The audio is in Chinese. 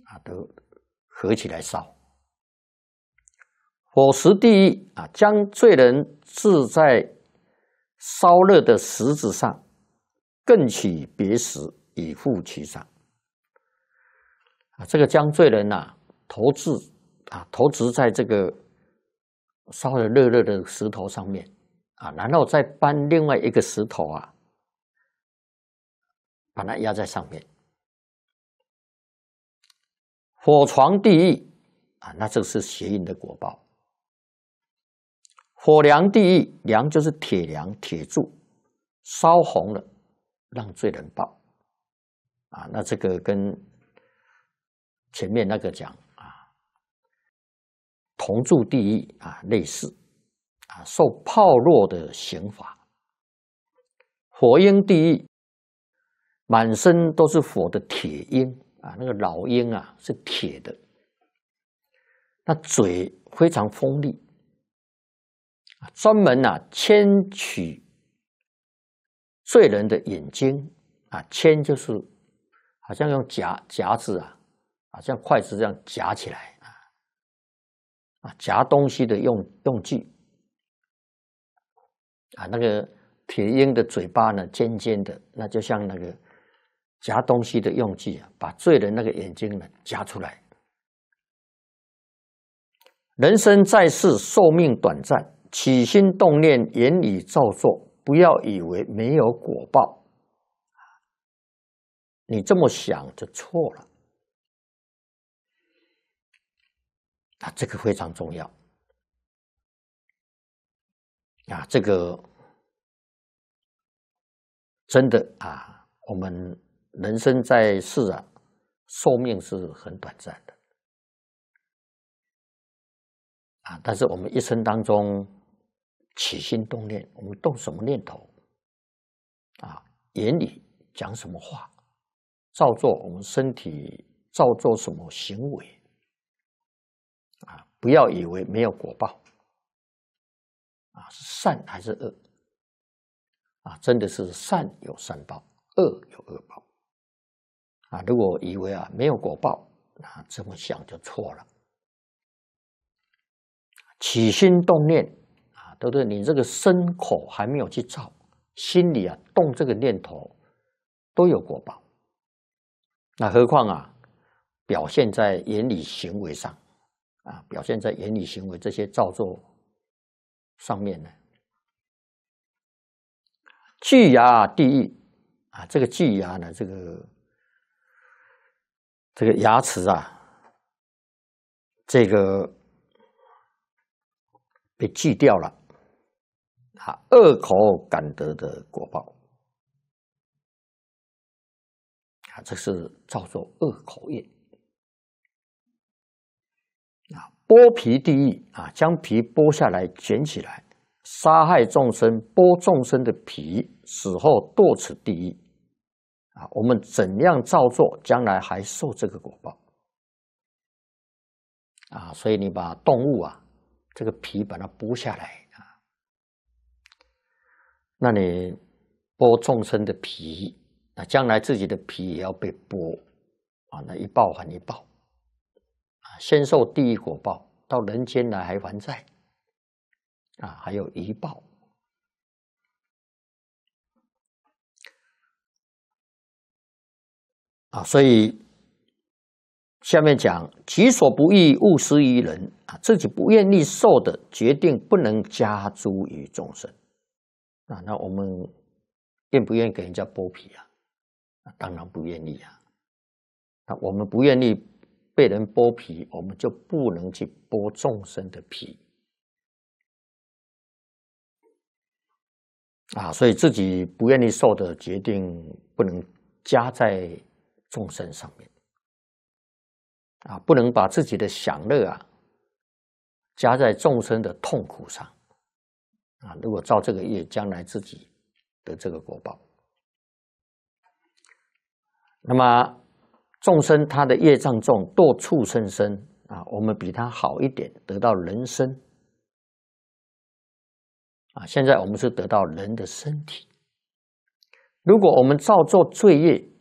都合起来烧。火石地狱将罪人置在烧热的石子上，更取别石以覆其上。这个将罪人投掷在这个烧得热热的石头上面然后再搬另外一个石头把它压在上面。火床地狱那这是邪淫的果报。火梁地狱，梁就是铁梁、铁柱，烧红了让罪人报那这个跟前面那个讲铜柱地狱类似受炮烙的刑罚。火鹰地狱，满身都是火的铁鹰那个老鹰是铁的，那嘴非常锋利专门牵取罪人的眼睛牵就是好像用夹子像筷子这样夹起来夹东西的用具那个铁鹰的嘴巴呢尖尖的，那就像那个夹东西的用具把罪人那个眼睛呢夹出来。人生在世，寿命短暂，起心动念，言语造作，不要以为没有果报。你这么想就错了这个非常重要这个真的我们人生在世寿命是很短暂的但是我们一生当中起心动念，我们动什么念头言语讲什么话，造作我们身体造作什么行为不要以为没有果报是善还是恶真的是善有善报，恶有恶报如果以为没有果报，那这么想就错了。起心动念对不对？你这个身口还没有去造，心里动这个念头都有果报，那何况表现在言语行为上表现在言语行为这些造作上面呢？巨牙地狱这个巨牙呢，这个牙齿这个被锯掉了恶口感得的果报这是造作恶口业剥皮地狱将皮剥下来卷起来，杀害众生，剥众生的皮，死后堕此地狱我们怎样造作，将来还受这个果报所以你把动物这个皮把它剥下来那你剥众生的皮，那将来自己的皮也要被剥那一报还一报先受地狱果报，到人间来还还债还有一报所以下面讲己所不欲，勿施于人自己不愿意受的，决定不能加诸于众生那我们愿不愿意给人家剥皮当然不愿意那我们不愿意被人剥皮，我们就不能去剥众生的皮所以自己不愿意受的，决定不能加在众生上面不能把自己的享乐加在众生的痛苦上如果造这个业，将来自己得这个果报。那么众生他的业障重，堕畜生身我们比他好一点，得到人身现在我们是得到人的身体。如果我们造作罪业